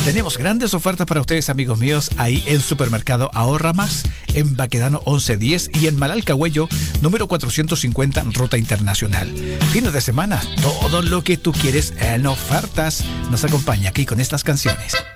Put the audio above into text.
Tenemos grandes ofertas para ustedes, amigos míos, ahí en Supermercado Ahorra Más, en Baquedano 1110 y en Malalcahuello, número 450, Ruta Internacional. Fines de semana, todo lo que tú quieres en ofertas. Nos acompaña aquí con estas canciones.